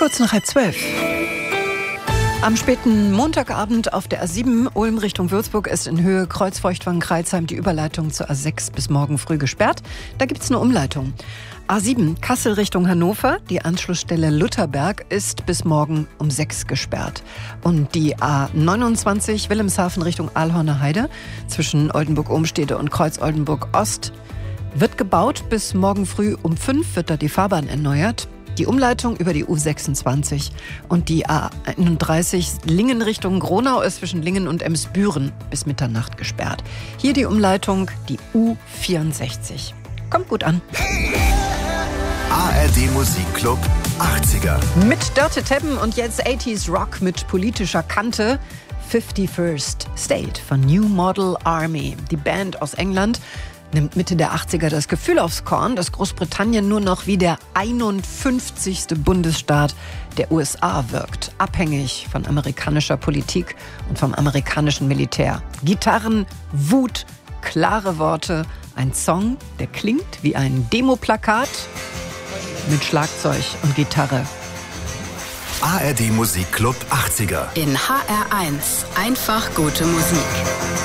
Kurz nach 11:30. Am späten Montagabend auf der A7 Ulm Richtung Würzburg ist in Höhe Kreuzfeuchtwangen-Kreilsheim die Überleitung zur A6 bis morgen früh gesperrt. Da gibt es eine Umleitung. A7 Kassel Richtung Hannover, die Anschlussstelle Lutherberg, ist bis morgen um 6 gesperrt. Und die A29 Wilhelmshaven Richtung Aalhorner Heide zwischen Oldenburg-Ohmstede und Kreuz-Oldenburg-Ost wird gebaut. Bis morgen früh um 5 wird da die Fahrbahn erneuert. Die Umleitung über die U26 und die A31 Lingen Richtung Gronau ist zwischen Lingen und Emsbüren bis Mitternacht gesperrt. Hier die Umleitung, die U64. Kommt gut an. ARD Musikclub 80er. Mit Dörte Teppen und jetzt 80s Rock mit politischer Kante. 51st State von New Model Army. Die Band aus England nimmt Mitte der 80er das Gefühl aufs Korn, dass Großbritannien nur noch wie der 51. Bundesstaat der USA wirkt. Abhängig von amerikanischer Politik und vom amerikanischen Militär. Gitarren, Wut, klare Worte. Ein Song, der klingt wie ein Demoplakat mit Schlagzeug und Gitarre. ARD Musikclub 80er. In HR1 einfach gute Musik.